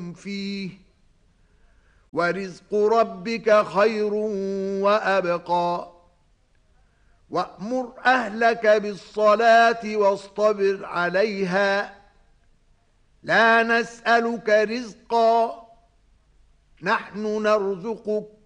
هم فيه ورزق ربك خير وأبقى وأمر أهلك بالصلاة واصطبر عليها لا نسألك رزقا نحن نرزقك